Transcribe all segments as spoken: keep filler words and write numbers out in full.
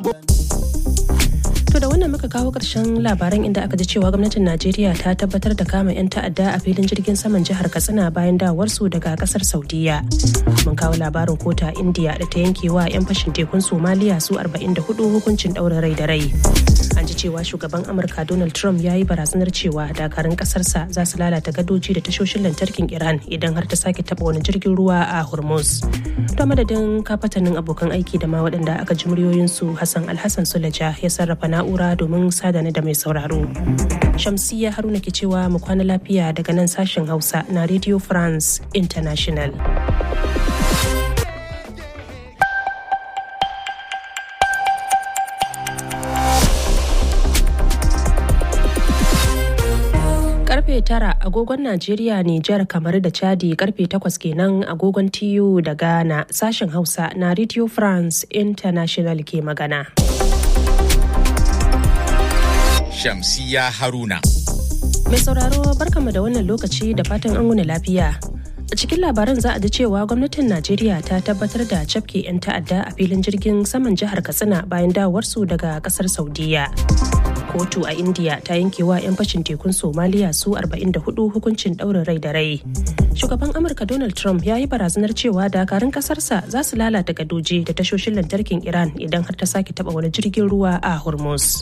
To da wannan muka kawo ƙarshen labaran inda aka ji cewa gwamnatin Najeriya ta tabbatar da kama 'yan ta'adda a filin jirgin saman jihar Katsina bayan dawowarsu daga ƙasar Saudiya. Mun kawo labarin kota Indiya da ta yanke wa 'yan fashin tekun Somaliya su arba'in da hudu hukuncin ɗaurin rai da rai. An ji cewa shugaban Amurka Donald Trump ya yi barazanar cewa dakarun ƙasarsa za su lalata gadoji da tashoshin lantarkin Iran idan har ta sake taɓa wani jirgin ruwa a Hormuz. To madadin kafatanin abokan aiki da ma waɗanda aka ji muryoyinsu Hassan Alhassan Sulaja ya sarrafa na'ura domin sadana da mai sauraro. Shamsiyya Haruna ke cewa mu kwana lafiya daga nan sashen Hausa na Radio France International. Karfe tara agogon Najeriya, Nijar, kamar da Chadi, karfe takwas kenan agogon T U da Ghana. Sashen Hausa na Radio France International ke magana. Shamsiyya Haruna. Mai sauraro barkamu da wannan lokaci da fatan an wuni lafiya. A cikin labaran za a ji cewa gwamnatin Najeriya ta tabbatar da cafke 'yan ta'adda a filin jirgin saman jihar Katsina bayan dawowarsu daga kasar Saudiya. Kotu a Indiya ta yanke wa 'yan fashin tekun Somaliya su arba'in da hudu hukuncin ɗaurin rai da rai. Shugaban Amurka Donald Trump ya yi barazanar cewa dakarun kasarsa za su lalata gadoji da tashoshin lantarkin Iran idan har ta sake taɓa wani jirgin ruwa a Hormuz.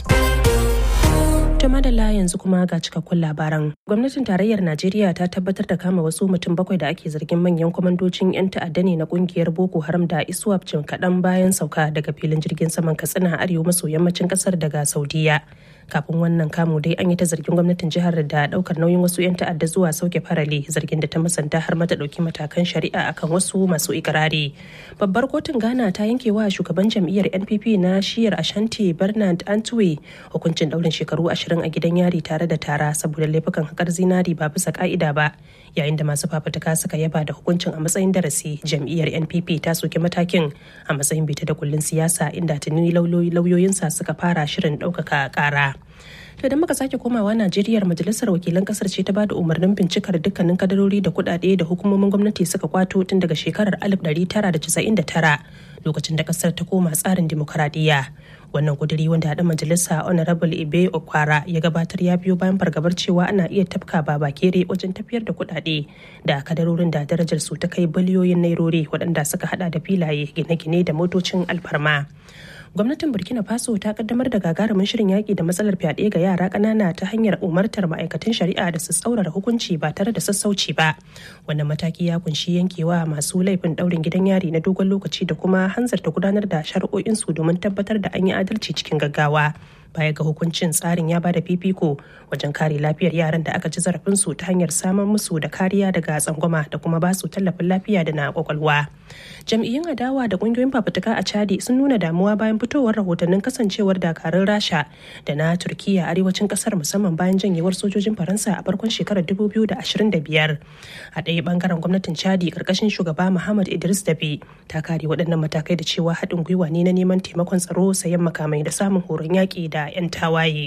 To madalla yanzu kuma ga cikakkun labaran. Gwamnatin tarayyar Najeriya ta tabbatar da kama wasu mutum bakwai da ake zargin manyan kwamandocin 'yan ta'adda ne na kungiyar Boko Haram da ISWAP jim kaɗan bayan sauka daga filin jirgin saman Katsina arewa maso yammacin ƙasar daga Saudiya. Kafin wannan kamu dai an yi ta zargin gwamnatin jihar da daukar nauyin wasu 'yan ta'adda zuwa sauke farale, zargin da ta musanta har mata dauki matakan shari'a akan wasu masu ikirari. Babbar kotun Ghana ta yanke wa shugaban jam'iyyar N P P na shiyar Ashanti Bernard Antwi hukuncin daurin shekaru ashirin a gidan yari tare da tara saboda laifukan hakar zinari ba bisa ka'ida ba. Yayin da masu fafutuka suka yaba da hukuncin a matsayin darasi, jam'iyyar N P P ta soki matakin a matsayin bita da kullun siyasa, inda tuni lauyoyinsa suka fara shirin ɗaukaka ƙara. To da muka sake komawa Najeriya, majalisar wakilan kasar ce ta bada umarnin bincikar dukkanin kadarori da kudade da hukumomin gwamnati suka kwato tun daga shekarar alif ɗari tara da casa'in da tara lokacin da kasar ta koma tsarin dimokuraɗiyya. Wannan kuduri wanda haɗin majalisa Honorable Ibe Okwara ya gabatar ya biyo bayan fargabar cewa ana iya tafka babakere wajen tafiyar da kudade da kadarorin da darajar su ta kai biliyoyin nairori, waɗanda suka hada da filaye, gine-gine da motocin alfarma. Gwamnatin Burkina Faso ta kaddamar da gagarumin shirin yaƙi da matsalar fyaɗe ga yara ƙanana ta hanyar umartar ma'aikatan shari'a da su tsaurara hukunci ba tare da sassauci ba. Wannan mataki ya kunshi yankewa masu laifin ɗaurin gidan yari na dogon lokaci da kuma hanzarta gudanar da shari'o'insu domin tabbatar da an yi adalci cikin gaggawa. Baya ga hukuncin, tsarin ya bada fifiko wajen kare lafiyar yaran da aka ci zarafinsu ta hanyar samar musu da kariya daga tsangwama da kuma basu tallafin lafiya da na kwakwalwa. Jam'iyyun adawa da kungiyoyin fafutuka a Chadi sun nuna damuwa bayan fitowar rahotannin kasancewar dakarun Rasha da na Turkiya arewacin kasar, musamman bayan janyewar sojojin Faransa a farkon shekarar dubu biyu da ashirin da biyar. A ɗaya bangaren, gwamnatin Chadi karkashin shugaba Muhammad Idris Dabi ta kare waɗannan matakai da cewa haɗin gwiwa ne na neman taimakon tsaro, sayan makamai da samun horon yaƙi da 'yan tawaye.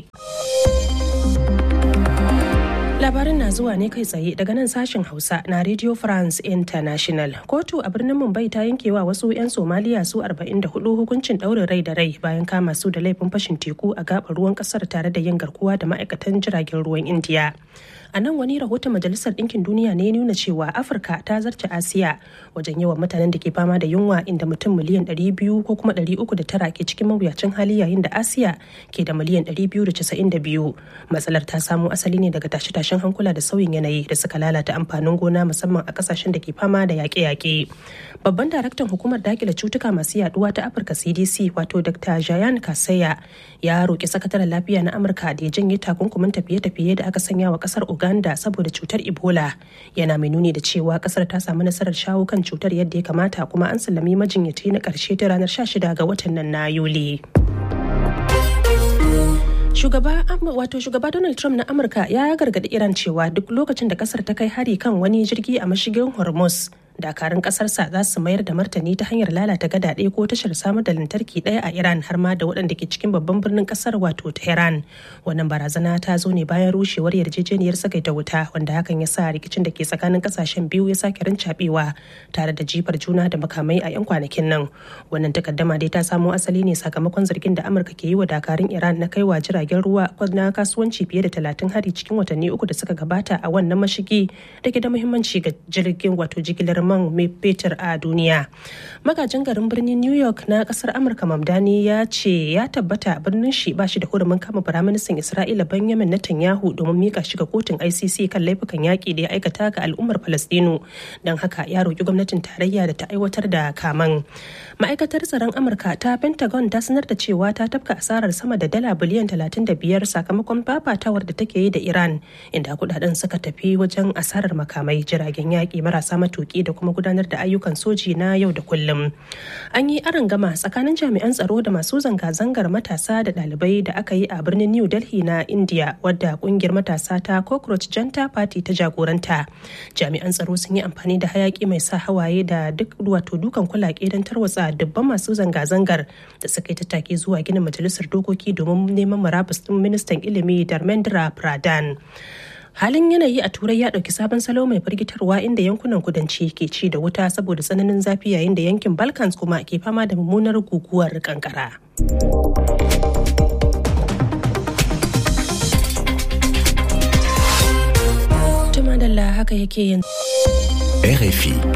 Labarin na zuwa ne kai tsaye daga nan sashen Hausa na Radio France International. Kotu a birnin Mumbai ta yankewa wasu 'yan Somaliya su arba'in da hudu hukuncin ɗaurin rai da rai bayan kama su da laifin fashin teku a gaɓar ruwan ƙasar tare da yin garkuwa da ma'aikatan jiragen ruwan Indiya. A nan wani rahoton Majalisar Ɗinkin Duniya ne nuna cewa Afirka ta zarce Asiya wajen yawan mutanen da ke fama da yunwa, inda mutum miliyan ɗari biyu ko kuma ɗari uku da tara ke cikin mawuyacin hali, yayin da Asiya ke da miliyan ɗari biyu da casa'in da biyu. Matsalar ta samo asali ne daga tashe-tashen hankula da sauyin yanayi da suka lalata amfanin gona, musamman a kasashen da ke fama da yaƙe-yaƙe. Babban daraktan hukumar dakile cutuka masu yaduwa ta Afirka C D C, wato Doctor Jayan Kaseya, ya roƙi sakataren lafiya na Amurka da ya janye takunkumin tafiye-tafiye da aka sanya wa ƙasar Uganda saboda cutar Ebola. Yana mai nuni da cewa ƙasar ta samu nasarar shawo kan cutar yadda ya kamata, kuma an sallami majinyata na ƙarshe ta ranar sha shida ga watan nan na Yuli. Shugaba wato shugaba Donald Trump na Amurka ya gargaɗi Iran cewa duk lokacin da kasar ta kai hari kan wani jirgi a mashigin Hormuz dakarun ƙasarsa za su mayar da martani ta hanyar lalata gadaɗe ko tashar samar da lantarki ɗaya a Iran har ma da waɗanda ke cikin babban birnin ƙasar wato Tehran. Wannan barazana ta zo ne bayan rushewar yarjejeniyar tsagaita wuta wanda hakan ya sa rikicin da ke tsakanin ƙasashen biyu ya sake rincaɓewa tare da jifar juna da makamai a 'yan kwanakin nan. Wannan takaddama dai ta samo asali ne sakamakon zargin da Amurka ke yi wa dakarun Iran na kaiwa jiragen ruwa na kasuwanci fiye da talatin hari cikin watanni uku da suka gabata a wannan mashigi da ke da muhimmanci ga jirgin wato jigilar man mai fetur a duniya. Magajin garin birnin New York na kasar Amurka Mamdani ya ce ya tabbata birnin shi ba shi da hurumin kama firaministan Isra'ila Benjamin Netanyahu domin mika shi ga kotun I C C kan laifukan yaƙi da ya aikata ga al'ummar Falastinu. Don haka ya roƙi gwamnatin tarayya da ta aiwatar da kaman. Ma'aikatar tsaron Amurka ta Pentagon ta sanar da cewa ta tafka asarar sama da dala biliyan talatin da biyar sakamakon fafatawar da take yi da Iran, inda kudaden suka tafi wajen asarar makamai, jiragen yaƙi marasa matuƙi da kuma gudanar da ayyukan soji na yau da kullum. An yi arangama tsakanin jami'an tsaro da masu zanga-zangar matasa da ɗalibai da aka yi a birnin New Delhi na India, wadda ƙungiyar matasa ta Cockroach Janta Party ta jagoranta. Jami'an tsaro sun yi amfani da hayaƙi mai sa hawaye da duk wato dukan kulake don tarwatsa dubban masu zanga-zangar da suka yi tattaki zuwa ginin majalisar dokoki domin neman murabus ɗin ministan ilimi Dharmendra Pradhan. Halin yanayi a Turai ya ɗauki sabon salo mai firgitarwa inda yankunan kudanci ke ci da wuta saboda tsananin zafi yayin da yankin Balkans kuma ke fama da mummunar guguwar kankara. Tumadalla haka yake yanzu. R F I.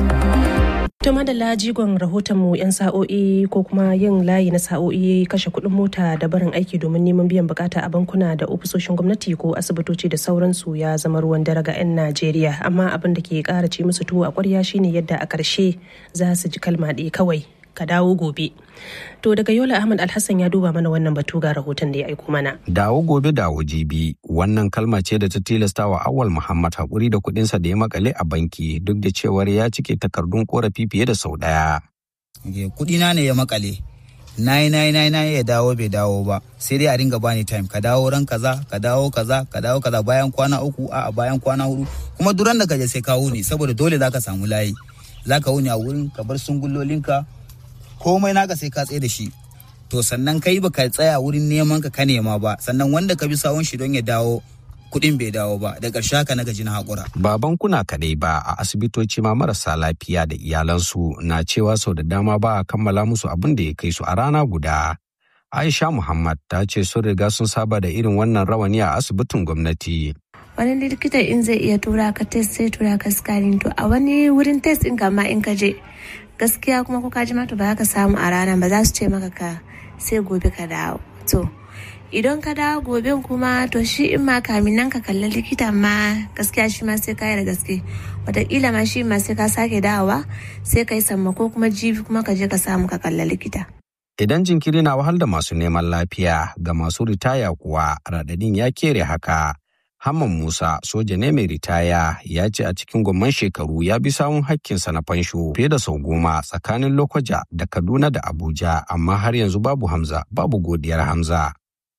To madalla jigon rahotonmu 'yan sa'o'i ko kuma yin layi na sa'o'i kashe kuɗin mota da barin aiki domin neman biyan bukata a bankuna da ofisoshin gwamnati ko asibitoci da sauransu ya zama ruwan dare ga 'yan Najeriya, amma abin da ke ƙara ci musu tuwo a ƙwarya shine yadda a ƙarshe za su ji kalma ɗaya kawai, ka dawo gobe. To daga Yola Ahmad Alhassan ya duba mana wannan batu ga rahoton da ya aiko mana. Dawo gobe dawo jibi, wannan kalma ce da ta tilasta wa Awal Muhammad haƙuri da kuɗinsa da ya makale a banki duk da cewar ya cike takardun korafi fiye da sau ɗaya. Kuɗina ne ya makale, nayi nayi nayi nayi ya dawo bai dawo ba, sai dai a dinga bani time, ka dawo ran kaza, ka dawo kaza, ka dawo kaza bayan kwana uku, a bayan kwana hudu, kuma duran da kaje sai ka wuni saboda dole zaka samu layi, zaka wuni a wurin ka bar sungullolinka. Komai naka sai ka tsaye da shi, to sannan kai baka tsaya wurin neman ka ka nema ba, sannan wanda ka bi sawun shi don ya dawo kuɗin bai dawo ba, da ƙarshe haka na gaji na haƙura. Ba bankuna kaɗai ba, a asibitoci ma marasa lafiya da iyalansu na cewa sau da dama ba a kammala musu abin da ya kai su a rana guda. Aisha Muhammad ta ce sun riga sun saba da irin wannan rawani a asibitin gwamnati. Wani likita in zai iya tura ka test sai tura ka scanning, to a wani wurin test in kama in ka je gaskiya kuma ko ka ji mata ba ka samu a ranar ba, za su ce maka ka sai gobe ka dawo. To idan ka dawo gobe kuma to shi in ma kamin nan ka kalli likita ma gaskiya shi ma sai ka yi da gaske, wataƙila ma shi ma sai ka sake dawowa sai ka yi sammako kuma jibi kuma ka je ka samu ka kalli likita. Idan jinkiri na wahal da masu neman lafiya, ga masu ritaya kuwa raɗaɗin ya kere haka. Hamman Musa, soja ne mai ritaya, ya ce a cikin gwamman shekaru ya bi samun hakkinsa na fansho fiye da sau goma tsakanin Lokoja da Kaduna da Abuja, amma har yanzu babu Hamza, babu godiyar Hamza.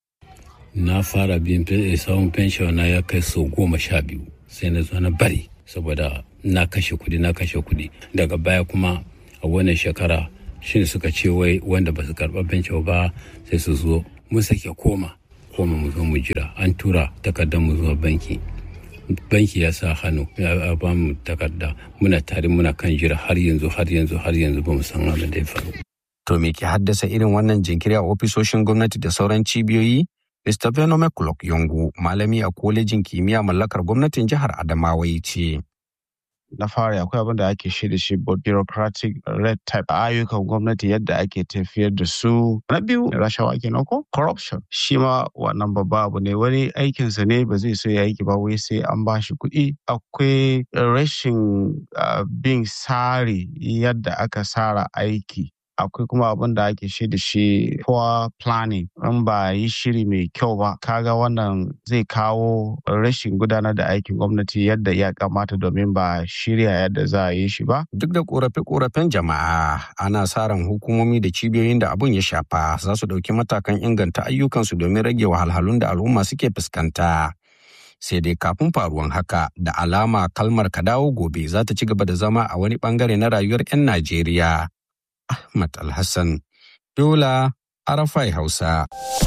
Na fara biyan samun fensho na ya kai sau goma sha biyu, sai na zo na bari saboda na kashe kuɗi na kashe kuɗi. Daga baya kuma a wannan shekara shi suka ce wai wanda ba su karɓa fensho ba sai su zo mun sake koma. koma mu zo mu jira, an tura takardar mu zuwa banki, banki ya sa hannu ya ba mu takarda, muna tare muna kan jira har yanzu har yanzu har yanzu ba mu san abin da ya faru. To me ke haddasa irin wannan jinkiri a ofisoshin gwamnati da sauran cibiyoyi? Mister Venome Kulok Yongu, malami a kwalejin kimiyya mallakar gwamnatin jihar Adamawa ya ce. Na fari akwai abin da ake shi da shi bureaucratic red type ayyukan gwamnati yadda ake tafiyar da su. Na biyu rashawa kenan ko corruption, shi ma wannan babba abu ne, wani aikinsa ne ba zai so ya aiki ba wai sai an ba shi kuɗi. Akwai rashin uh, bin tsari yadda aka tsara aiki. Akwai kuma abin da ake shi da shi poor planning, in ba yi shiri mai kyau ba, kaga wannan zai kawo rashin gudanar da aikin gwamnati yadda ya kamata domin ba shirya yadda za a yi shi ba. Duk da korafe-korafen jama'a, ana sa ran hukumomi da cibiyoyin da abun ya shafa za su ɗauki matakan inganta ayyukansu domin rage wahalhalun da al'umma suke fuskanta. Sai dai kafin faruwan haka da alama kalmar ka dawo gobe za ta ci gaba da zama a wani bangare na rayuwar 'yan Najeriya. Ahmad Alhassan, Yola, Arafai Hausa.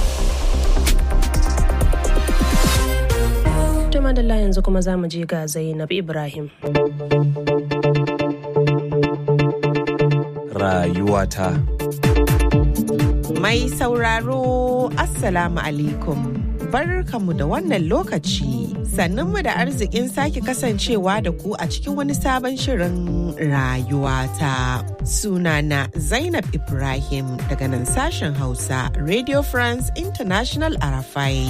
Madalla yanzu kuma za mu je ga Zainab Ibrahim. Rayuwata. Mai sauraro, Assalamu alaikum. Barkanmu da wannan lokaci, sannunmu da arzikin sake kasancewa da ku a cikin wani sabon shirin rayuwata. Sunana Zainab Ibrahim daga nan sashen Hausa, Radio France International Arafai.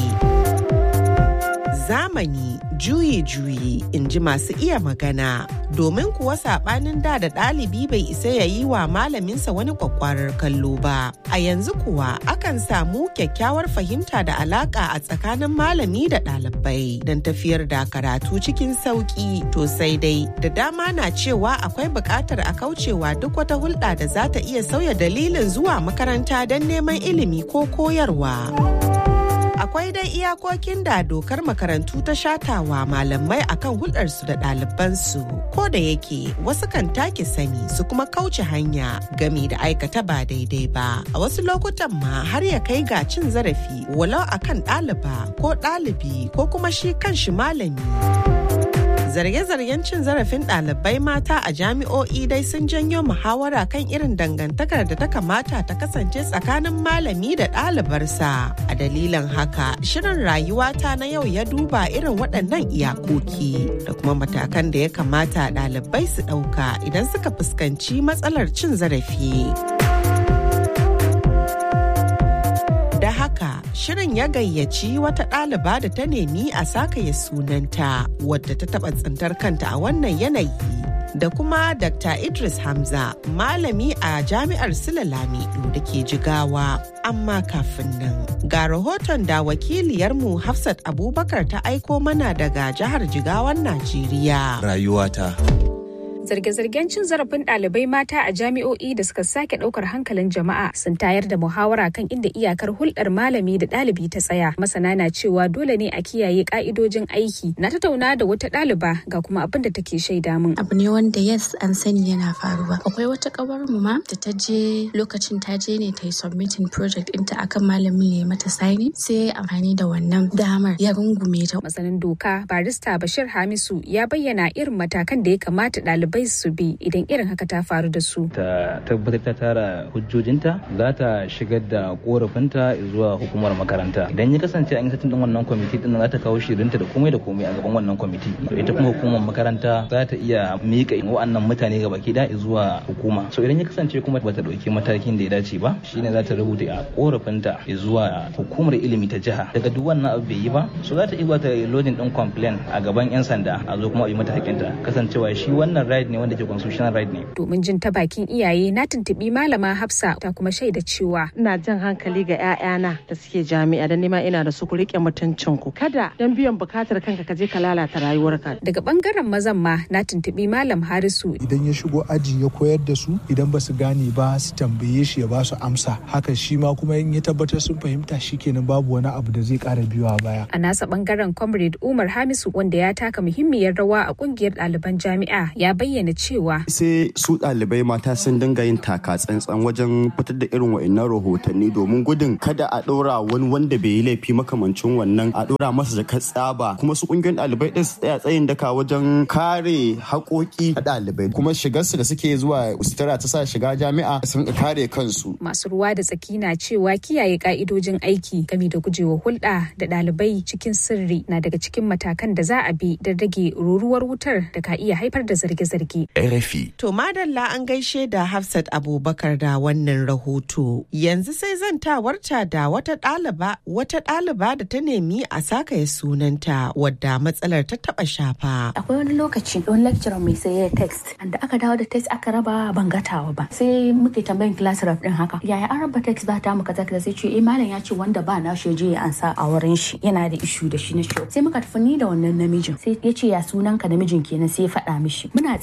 Zamani juyi-juyi in ji masu iya magana, domin kuwa saɓanin da da ɗalibi bai isa ya yi wa malaminsa wani kwakwarar kallo ba. A yanzu kuwa akan samu kyakkyawar fahimta da alaƙa a tsakanin malami da ɗalibai don tafiyar da karatu cikin sauƙi. To sai dai da dama na cewa akwai buƙatar a kaucewa duk wata hulɗa da za ta iya sauya dalilin zuwa makaranta don neman ilimi ko koyarwa. Akwai dai iyakokin da dokar makarantu ta shatawa malamai akan hulɗarsu da ɗalibansu, ko da yake wasu kan take sani su kuma kauce hanya gami da aikata ba daidai ba. A wasu lokutan ma har ya kai ga cin zarafi walau akan ɗaliba ko ɗalibi ko kuma shi kanshi malami. Zarge-zargen cin zarafin ɗalibai mata a jami'o'i dai sun janyo muhawara kan irin dangantakar da ta kamata ta kasance tsakanin malami da ɗalibarsa. A dalilin haka, shirin rayuwata na yau ya duba irin waɗannan iyakoki da kuma matakan da ya kamata ɗalibai su ɗauka idan suka fuskanci matsalar cin zarafi. Da haka, shirin ya gayyaci wata ɗaliba da ta nemi a sakaya sunanta wadda ta taɓa tsintar kanta a wannan yanayi. Da kuma Dakta Idris Hamza, malami a Jami'ar Sule Lamido da ke Jigawa. Amma kafin nan, ga rahoton da wakiliyarmu Hafsat Abubakar ta aiko mana daga jihar Jigawan Najeriya. Rayuwata. Zarge-zargen cin zarafin ɗalibai mata a jami'o'i da suka sake ɗaukar hankalin jama'a sun tayar da muhawara kan inda iyakar hulɗar malami da ɗalibi ta tsaya. Masana na cewa dole ne a kiyaye ƙa'idojin aiki. Na tattauna da wata ɗaliba ga kuma abin da take shaida min. Abu ne wanda yes an sani yana faruwa. Akwai wata ƙawar mu ma da ta je lokacin ta je ne ta yi submitting project ɗinta akan malami ya mata signing, sai ya amfani da wannan damar ya rungume ta. Masanin doka barista Bashir Hamisu ya bayyana irin matakan da ya kamata ɗalibai bai su bi idan irin haka ta faru da su. Ta tabbatar ta tara hujjojinta, za ta shigar da korafinta zuwa hukumar makaranta. Idan ya kasance an yi satin din wannan kwamiti din za ta kawo shirinta da komai da komai a gaban wannan kwamiti. To ita kuma hukumar makaranta za ta iya miƙa wa'annan mutane ga baki da zuwa hukuma. So idan ya kasance kuma bata dauki matakin da ya dace ba, shine za ta rubuta a korafinta zuwa hukumar ilimi ta jiha. Daga duk wannan abu bai yi ba, so za ta iya ta lodin din complaint a gaban yan sanda a zo kuma a yi mata hakinta. Kasancewa shi wannan right ne wanda ke constitutional right ne. Domin jin ta bakin iyaye na tuntubi malama Hafsa ta kuma shaida cewa ina jan hankali ga 'ya'yana da suke jami'a da nima ina da su ku rike mutuncin ku. Kada dan biyan bukatar kanka ka je ka lalata rayuwarka. Daga bangaren mazan ma na tuntubi malam Harisu. Idan ya shigo aji ya koyar da su, idan ba su gane ba su tambaye shi ya ba su amsa. Haka shi ma kuma in ya tabbatar sun fahimta shikenan babu wani abu da zai kara biyowa baya. A nasa bangaren Comrade Umar Hamisu wanda ya taka muhimmiyar rawa a kungiyar ɗaliban jami'a ya bayyana bayyana cewa sai su ɗalibai mata sun dinga yin taka tsantsan wajen fitar da irin wa'annan rahotanni domin gudun kada a ɗora wani wanda bai yi laifi makamancin wannan a ɗora masa jakar tsaba, kuma su ƙungiyar ɗalibai ɗin su tsaya tsayin daka wajen kare haƙoƙi a ɗalibai, kuma shigarsu da suke zuwa sutura ta sa shiga jami'a sun kare kansu. Masu ruwa da tsaki na cewa kiyaye ka'idojin aiki game da gujewa hulɗa da ɗalibai cikin sirri na daga cikin matakan da za a bi don rage ruruwar wutar da ka iya haifar da zarge-zarge. R F I. To madalla an gaishe da Hafsat Abubakar da wannan rahoto. Yanzu sai zantawarta da wata ɗaliba wata ɗaliba da ta nemi a sakaya sunanta wadda matsalar ta taɓa shafa. Akwai wani lokaci wani lecturer mai sai ya text, da aka dawo da text aka raba ban gatawa ba. Sai muke tambayin class rep din haka. Yaya an raba text ba ta muka zaka sai ce eh malam ya ce wanda ba na shi je ya ansa a wurin shi yana da issue da shi na shi. Sai muka tafi ni da wannan namijin. Sai ya ce ya sunanka namijin kenan sai ya faɗa mishi. Muna tsaye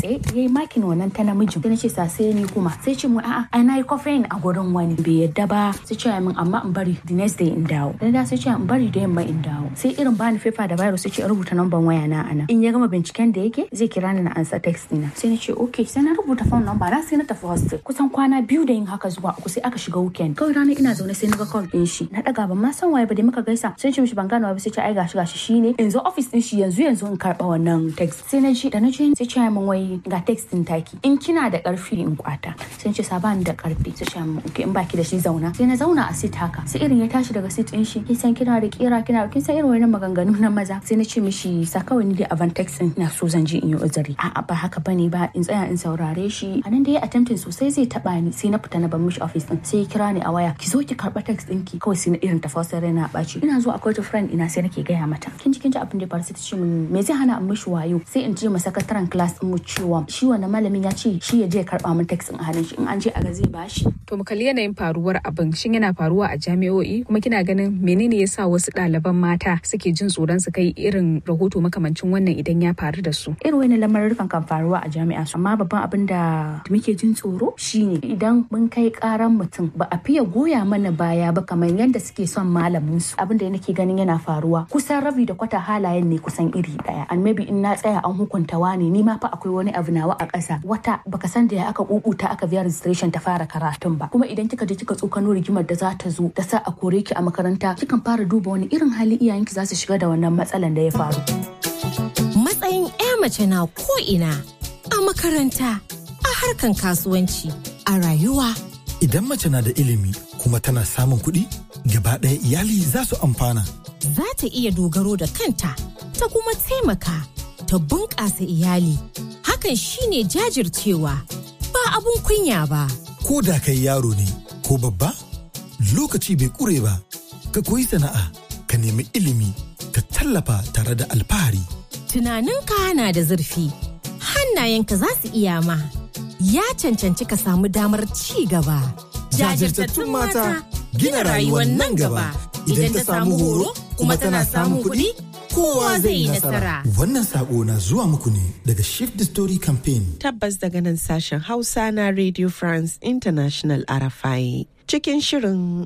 eh yayi makin wannan ta namijin sai na ce sa sai ni kuma sai ce mu a'a ai nayi coffee a gurin wani bai yadda ba sai ce min amma in bari the next day in dawo dan da sai ce in bari da yamma in dawo sai irin bani paper da virus sai ce rubuta number waya na ana in ya gama binciken da yake zai kira ni na ansa text dina sai na ce okay sai na rubuta phone number na sai na tafi hostel kusan kwana biyu da yin haka zuwa uku sai aka shiga weekend kawai ranar ina zaune sai na ga call din shi na daga ban ma san waye ba dai muka gaisa sai ce mishi ban gano ba sai ce ai gashi gashi shine yanzu office din shi yanzu yanzu in karba wannan text sai na ji da na ji sai ce min wai ga text din taki in kina da karfi in kwata sai ce saban da karfi sai ce min okay in baki da shi zauna sai na zauna a seat haka sai irin ya tashi daga seat din shi kin san kina da kira kina kin san irin wannan maganganu na maza sai na ce mishi saka wani da Avantex din ina so zan je in yi uzuri a'a ba haka bane ba in tsaya in saurare shi anan da ya attempting sosai zai taba ni sai na fita na bar mishi office din sai ya kira ni a waya ki zo ki karba text ɗinki kawai sai na irin tafasar raina baci ina zuwa akwai ta friend ina sai nake gaya mata kin ji kin ji abin da ya faru sai ta ce min me zai hana in mishi wayo sai in je ma sakataren class din mu cewa shi wannan malamin ya ce shi ya je ya karba min text din a hannun shi in an je a ga zai bashi to mu kalli yanayin faruwar abin shin yana faruwa a jami'o'i kuma kina ganin menene yasa wasu ɗaliban mata suke jin tsoron su kai irin rahoto makamancin wannan idan ya faru da su irin wannan lamarin kan faruwa a jami'a amma babban abin da muke jin tsoro shine idan mun kai karan mutum ba a fiye goya mana baya ba kamar yadda suke son malamin su abin da nake ganin yana faruwa kusan rabi da kwata halayen ne kusan iri daya and maybe in na tsaya an hukunta wani ni ma fa akwai wani abu nawa a ƙasa wata baka san da ya aka kukuta aka biya registration ta fara karatun ba kuma idan kika je kika tsokano rigimar da za ta zo da sa a kore ki a makaranta kikan fara duba wani irin hali iyayenki za su shiga da wannan matsalan da ya faru matsayin ya mace na ko ina a makaranta a harkan kasuwanci a rayuwa idan mace na da ilimi kuma tana samun kuɗi gaba ɗaya iyali za su amfana za ta iya dogaro da kanta ta kuma taimaka ta bunƙasa iyali hakan shine jajircewa ba abun kunya ba ko da kai yaro ne ko babba lokaci bai ƙure ba ka koyi sana'a ka nemi ilimi ka tallafa tare da alfahari tunaninka na da zurfi hannayenka za su iya ma ya cancanci ka samu damar ci gaba jajirtattun mata gina rayuwar nan gaba idan ta samu horo kuma tana samun kuɗi kowa zai yi nasara. Wannan sako na zuwa muku ne daga Shift the Story Campaign. Tabbas daga nan sashen Hausa na Radio France International R F I. Cikin shirin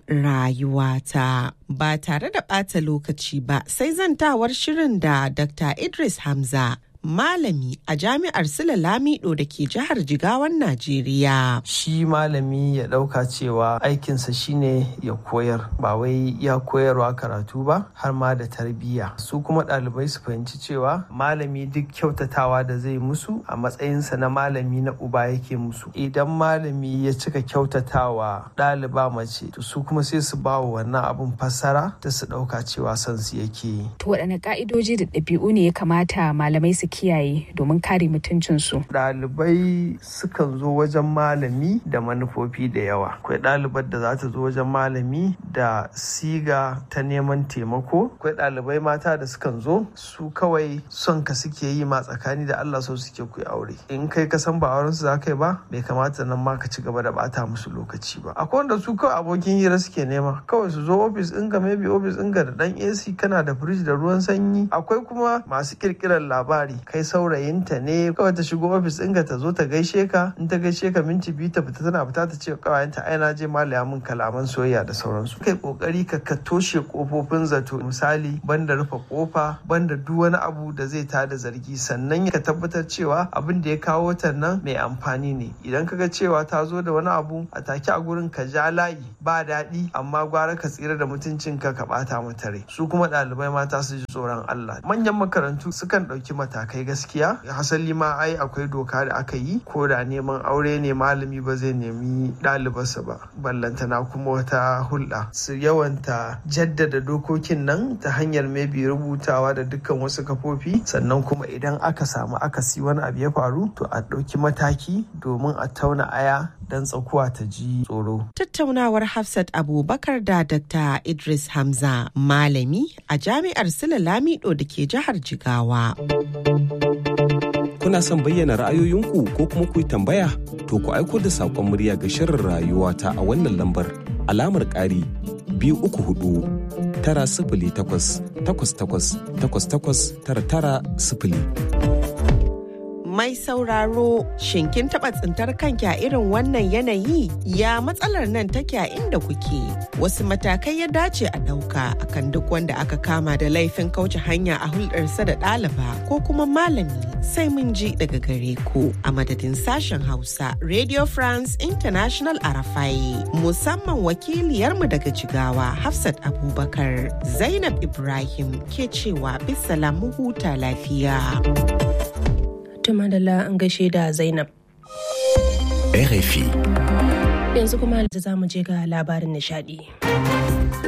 rayuwata ba tare da ɓata lokaci ba sai zantawar shirin da Doctor Idris Hamza. Malami a jami'ar Sule Lamido da ke jihar Jigawan Najeriya. Shi malami ya ɗauka cewa aikinsa shine ya koyar ba wai ya koyarwa karatu ba har ma da tarbiyya. Su kuma ɗalibai su fahimci cewa malami duk kyautatawa da zai musu a matsayinsa na malami na uba yake musu. Idan malami ya cika kyautatawa ɗaliba mace to su kuma sai su ba wa wannan abun fassara ta su ɗauka cewa son su yake yi. To waɗanne ƙa'idoji da ɗabi'u ne ya kamata malamai su kiyaye domin kare mutuncinsu. Ɗalibai sukan zo wajen malami da manufofi da yawa. Akwai ɗalibar da za ta zo wajen malami da siga ta neman taimako. Akwai ɗalibai mata da sukan zo su kawai son ka suke yi ma tsakani da Allah so suke ku aure. In kai ka san ba auren su za ka yi ba bai kamata nan ma ka ci gaba da bata musu lokaci ba. Akwai wanda su kawai abokin hira suke nema. Kawai su zo ofis ɗinka maybe ofis ɗinka da ɗan A C kana da firij da ruwan sanyi. Akwai kuma masu ƙirƙirar labari. Kai saurayinta ne kawai ta shigo ofis ɗinka ta zo ta gaishe ka in ta gaishe ka minti biyu ta fita tana fita ta ce kawayenta ai na je malaya min kalaman soyayya da sauransu. Kai kokari ka ka toshe kofofin zato misali banda rufe kofa banda duk wani abu da zai tada zargi sannan ka tabbatar cewa abin da ya kawo ta nan mai amfani ne. Idan ka ga cewa ta zo da wani abu a take a gurin ka ja layi ba daɗi amma gwara ka tsira da mutuncinka ka ɓata mata rai. Su kuma ɗalibai mata su ji tsoron Allah. Manyan makarantu sukan ɗauki matakai kai gaskiya hasali ma ai akwai doka da aka yi ko da neman aure ne malami ba zai nemi ɗalibarsa ba ballantana kuma wata hulɗa su yawanta jaddada dokokin nan ta hanyar maybe rubutawa da dukkan wasu kafofi sannan kuma idan aka samu akasi wani abu ya faru to a ɗauki mataki domin a tauna aya dan tsakuwa ta ji tsoro. Tattaunawar Hafsat Abubakar da Doctor Idris Hamza malami a jami'ar Sule Lamido da ke jihar Jigawa. Kuna son bayyana ra'ayoyinku ko kuma ku yi tambaya? To ku aiko da saƙon murya ga shirin rayuwata a wannan lambar alamar ƙari biyu uku hudu tara sifili takwas takwas takwas takwas takwas tara tara sifili. Mai sauraro, shin kin taɓa tsintar kanki a irin wannan yanayi? Ya matsalar nan take a inda kuke? Wasu matakai ya dace a ɗauka akan duk wanda aka kama da laifin kauce hanya a hulɗarsa da ɗaliba ko kuma malami? Sai mun ji daga gare ku a madadin sashen Hausa Radio France International Arafai, musamman wakiliyarmu daga Jigawa Hafsat Abubakar. Zainab Ibrahim ke cewa bisalam mu huta lafiya. Tumadala an gaishe da Zainab. R F I. Yanzu kuma za mu je ga labarin nishadi.